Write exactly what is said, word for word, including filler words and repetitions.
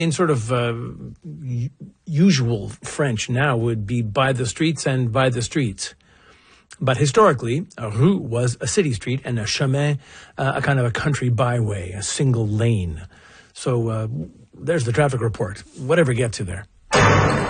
In sort of uh, u- usual French now would be by the streets and by the streets. But historically, a rue was a city street and a chemin, uh, a kind of a country byway, a single lane. So uh, there's the traffic report. Whatever gets you there.